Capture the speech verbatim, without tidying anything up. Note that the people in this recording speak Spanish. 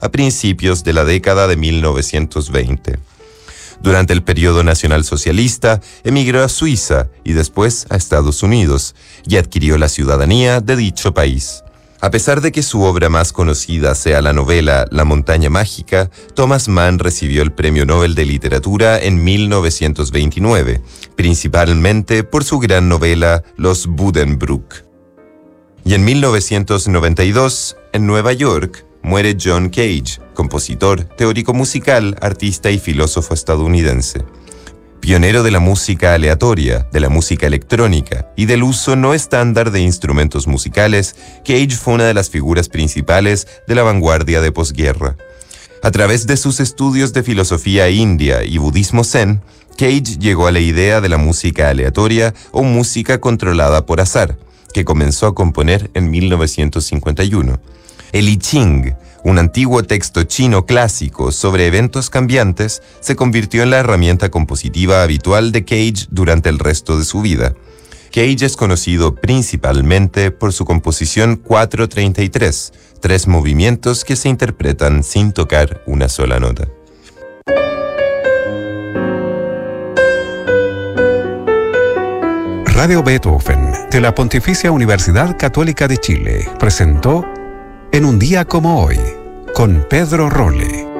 a principios de la década de mil novecientos veinte. Durante el periodo nacionalsocialista, emigró a Suiza y después a Estados Unidos, y adquirió la ciudadanía de dicho país. A pesar de que su obra más conocida sea la novela La montaña mágica, Thomas Mann recibió el Premio Nobel de Literatura en mil novecientos veintinueve, principalmente por su gran novela Los Buddenbrook. Y en mil novecientos noventa y dos, en Nueva York, muere John Cage, compositor, teórico musical, artista y filósofo estadounidense. Pionero de la música aleatoria, de la música electrónica y del uso no estándar de instrumentos musicales, Cage fue una de las figuras principales de la vanguardia de posguerra. A través de sus estudios de filosofía india y budismo zen, Cage llegó a la idea de la música aleatoria o música controlada por azar, que comenzó a componer en mil novecientos cincuenta y uno. El I Ching, un antiguo texto chino clásico sobre eventos cambiantes, se convirtió en la herramienta compositiva habitual de Cage durante el resto de su vida. Cage es conocido principalmente por su composición cuatro treinta y tres, tres movimientos que se interpretan sin tocar una sola nota. Radio Beethoven, de la Pontificia Universidad Católica de Chile, presentó En un día como hoy, con Pedro Rolle.